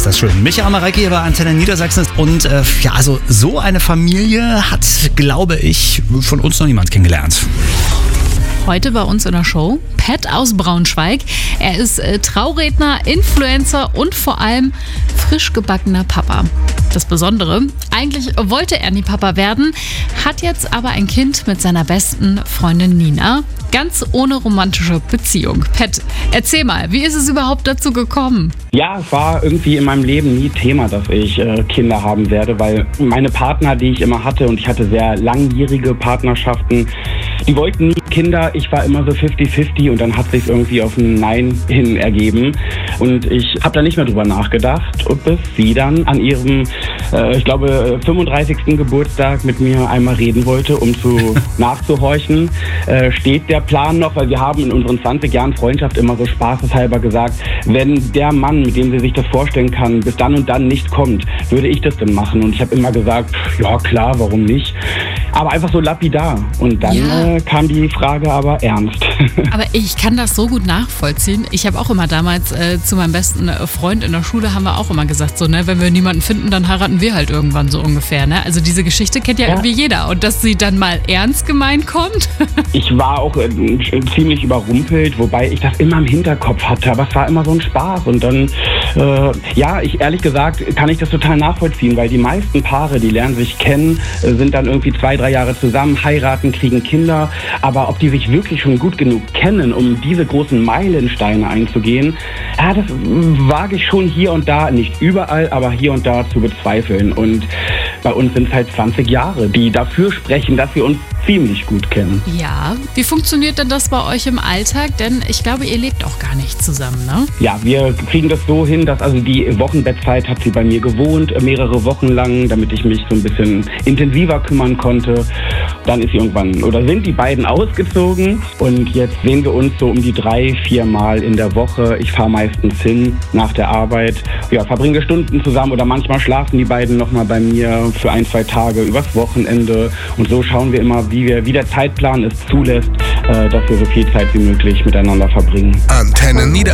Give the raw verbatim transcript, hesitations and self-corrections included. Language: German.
ist das schön. Micha Mareike hier bei Antenne Niedersachsen. Und äh, ja, also so eine Familie hat, glaube ich, von uns noch niemand kennengelernt. Heute bei uns in der Show Pat aus Braunschweig. Er ist äh, Trauredner, Influencer und vor allem frisch gebackener Papa. Das Besondere, eigentlich wollte er nie Papa werden, hat jetzt aber ein Kind mit seiner besten Freundin Nina. Ganz ohne romantische Beziehung. Pat, erzähl mal, wie ist es überhaupt dazu gekommen? Ja, es war irgendwie in meinem Leben nie Thema, dass ich äh, Kinder haben werde, weil meine Partner, die ich immer hatte, und ich hatte sehr langjährige Partnerschaften, die wollten nie Kinder. Ich war immer so fifty fifty und dann hat sich irgendwie auf ein Nein hin ergeben. Und ich habe da nicht mehr drüber nachgedacht, bis sie dann an ihrem, äh, ich glaube, fünfunddreißigsten Geburtstag mit mir einmal reden wollte, um zu nachzuhorchen. Äh, steht der Plan noch? Weil wir haben in unseren zwanzig Jahren Freundschaft immer so spaßeshalber gesagt, wenn der Mann, mit dem sie sich das vorstellen kann, bis dann und dann nicht kommt, würde ich das denn machen? Und ich habe immer gesagt, ja klar, warum nicht? Aber einfach so lapidar. Und dann ja. äh, kam die Frage aber ernst. Aber ich kann das so gut nachvollziehen. Ich habe auch immer damals äh, zu meinem besten Freund in der Schule haben wir auch immer gesagt, so ne, wenn wir niemanden finden, dann heiraten wir halt irgendwann so ungefähr. Ne? Also diese Geschichte kennt ja, ja irgendwie jeder. Und dass sie dann mal ernst gemeint kommt. Ich war auch äh, ziemlich überrumpelt, wobei ich das immer im Hinterkopf hatte. Aber es war immer so ein Spaß. Und dann, äh, ja, ich ehrlich gesagt, kann ich das total nachvollziehen, weil die meisten Paare, die lernen sich kennen, äh, sind dann irgendwie zwei, drei Jahre zusammen, heiraten, kriegen Kinder. Aber ob die sich wirklich schon gut genug kennen, um diese großen Meilensteine einzugehen, ja, das wage ich schon hier und da, nicht überall, aber hier und da zu bezweifeln. Und bei uns sind es halt zwanzig Jahre, die dafür sprechen, dass wir uns ziemlich gut kennen. Ja, wie funktioniert denn das bei euch im Alltag? Denn ich glaube, ihr lebt auch gar nicht zusammen, ne? Ja, wir kriegen das so hin, dass also die Wochenbettzeit hat sie bei mir gewohnt, mehrere Wochen lang, damit ich mich so ein bisschen intensiver kümmern konnte. Dann ist sie irgendwann, oder sind die beiden ausgezogen und jetzt sehen wir uns so um die drei, vier Mal in der Woche. Ich fahre meistens hin nach der Arbeit, ja, verbringen wir Stunden zusammen oder manchmal schlafen die beiden nochmal bei mir für ein, zwei Tage übers Wochenende und so schauen wir immer, wie wir, wie der Zeitplan es zulässt, äh, dass wir so viel Zeit wie möglich miteinander verbringen. Antenne Niedersachsen.